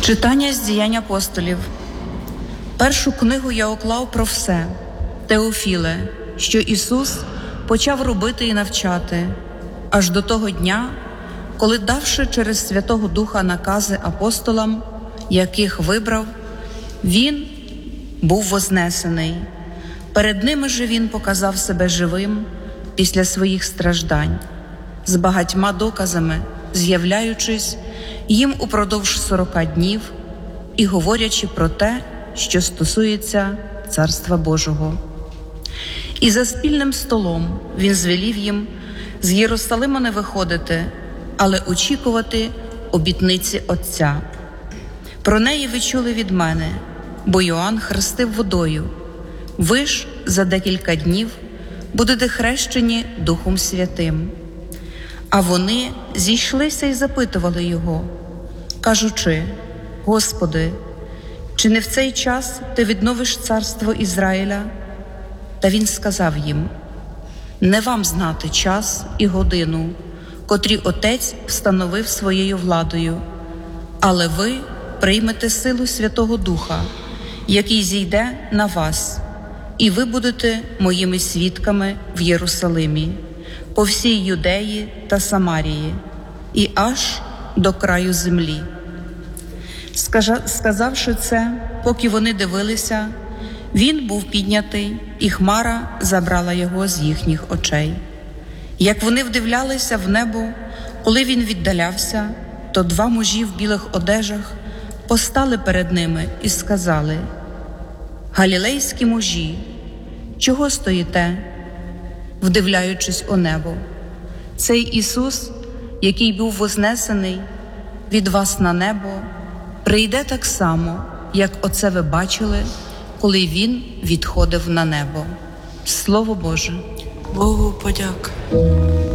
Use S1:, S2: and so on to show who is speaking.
S1: Читання з Діянь апостолів. Першу книгу я уклав про все, Теофіле, що Ісус почав робити і навчати, аж до того дня, коли, давши через Святого Духа накази апостолам, яких вибрав, Він був вознесений. Перед ними же Він показав себе живим після своїх страждань, з багатьма доказами, з'являючись їм упродовж 40 днів і говорячи про те, що стосується Царства Божого. І за спільним столом Він звелів їм з Єрусалима не виходити, але очікувати обітниці Отця. Про неї ви чули від мене, бо Йоанн хрестив водою. Ви ж за декілька днів будете хрещені Духом Святим. А вони зійшлися і запитували його, кажучи: Господи, чи не в цей час ти відновиш царство Ізраїля? Та він сказав їм: не вам знати час і годину, котрі Отець встановив своєю владою, але ви приймете силу Святого Духа, який зійде на вас, і ви будете моїми свідками в Єрусалимі, по всій Юдеї та Самарії, і аж до краю землі. Сказавши це, поки вони дивилися, він був піднятий, і хмара забрала його з їхніх очей. Як вони вдивлялися в небо, коли він віддалявся, то 2 мужі в білих одежах постали перед ними і сказали: «Галілейські мужі, чого стоїте, вдивляючись у небо? Цей Ісус, який був вознесений від вас на небо, прийде так само, як оце ви бачили, коли Він відходив на небо». Слово Боже.
S2: Богу подяка.